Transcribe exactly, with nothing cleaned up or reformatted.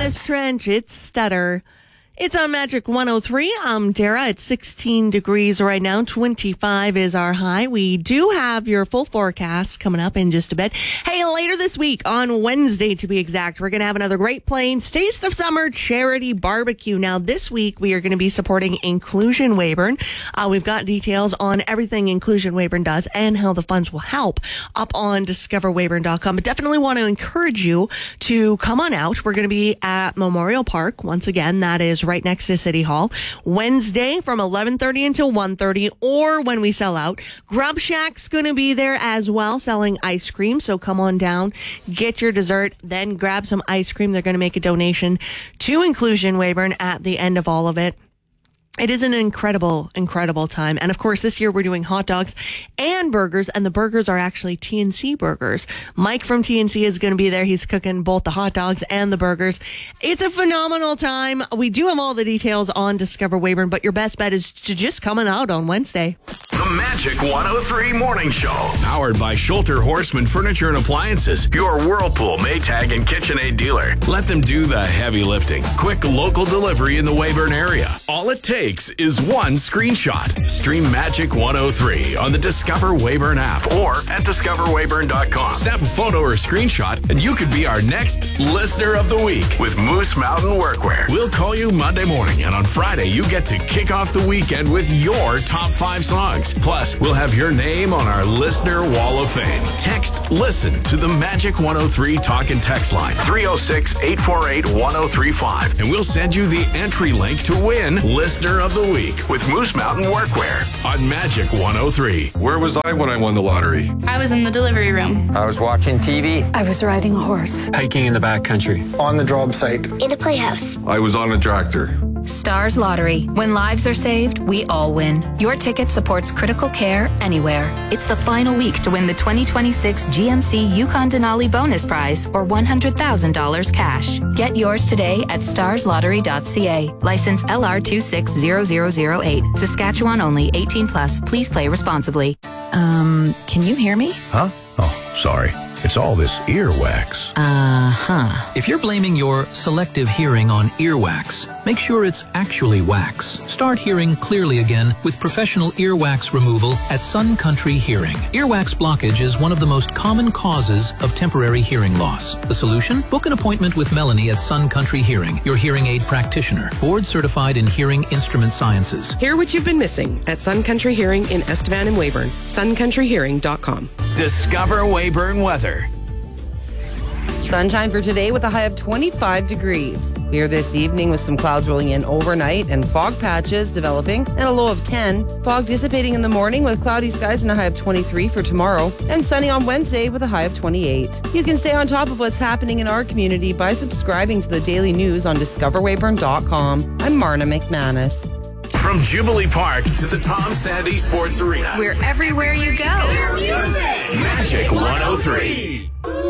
West Trench, it's Stutter. It's on Magic one oh three. I'm Dara. It's sixteen degrees right now. twenty-five is our high. We do have your full forecast coming up in just a bit. Hey, later this week, on Wednesday to be exact, we're going to have another Great Plains Taste of Summer charity barbecue. Now, this week, we are going to be supporting Inclusion Weyburn. Uh, we've got details on everything Inclusion Weyburn does and how the funds will help up on discover weyburn dot com. But definitely want to encourage you to come on out. We're going to be at Memorial Park. Once again, that is right next to City Hall. Wednesday from eleven thirty until one thirty, or when we sell out. Grub Shack's going to be there as well, selling ice cream. So come on down, get your dessert, then grab some ice cream. They're going to make a donation to Inclusion Weyburn at the end of all of it. It is an incredible, incredible time. And of course, this year we're doing hot dogs and burgers, and the burgers are actually T N C burgers. Mike from T N C is going to be there. He's cooking both the hot dogs and the burgers. It's a phenomenal time. We do have all the details on Discover Weyburn, but your best bet is to just come on out on Wednesday. The Magic one oh three Morning Show. Powered by Schulter Horseman Furniture and Appliances, your Whirlpool, Maytag, and KitchenAid dealer. Let them do the heavy lifting. Quick local delivery in the Weyburn area. All it takes is one screenshot. Stream Magic one oh three on the Discover Weyburn app or at discover weyburn dot com. Snap a photo or screenshot and you could be our next Listener of the Week with Moose Mountain Workwear. We'll call you Monday morning, and on Friday you get to kick off the weekend with your top five songs. Plus, we'll have your name on our Listener Wall of Fame. Text LISTEN to the Magic one oh three talk and text line three oh six, eight four eight, one oh three five, and we'll send you the entry link to win Listener of the Week with Moose Mountain Workwear on Magic one oh three. Where was I when I won the lottery? I was in the delivery room. I was watching T V. I was riding a horse. Hiking in the backcountry. On the job site. In a playhouse. I was on a tractor. Stars Lottery. When lives are saved, we all win. Your ticket supports critical care anywhere. It's the final week to win the twenty twenty-six G M C Yukon Denali bonus prize, or one hundred thousand dollars cash. Get yours today at stars lottery dot c a. License L R two six zero zero zero eight. Saskatchewan only. eighteen plus. Please play responsibly. Um, can you hear me? Huh? Oh, sorry. It's all this earwax. Uh-huh. If you're blaming your selective hearing on earwax, make sure it's actually wax. Start hearing clearly again with professional earwax removal at Sun Country Hearing. Earwax blockage is one of the most common causes of temporary hearing loss. The solution? Book an appointment with Melanie at Sun Country Hearing, your hearing aid practitioner, board certified in hearing instrument sciences. Hear what you've been missing at Sun Country Hearing in Estevan and Weyburn. sun country hearing dot com. Discover Weyburn weather. Sunshine for today with a high of twenty-five degrees. Here this evening with some clouds rolling in overnight and fog patches developing and a low of ten. Fog dissipating in the morning with cloudy skies and a high of twenty-three for tomorrow. And sunny on Wednesday with a high of twenty-eight. You can stay on top of what's happening in our community by subscribing to the daily news on discover weyburn dot com. I'm Marna McManus. From Jubilee Park to the Tom Sandy Sports Arena. We're everywhere you go. Magic one oh three.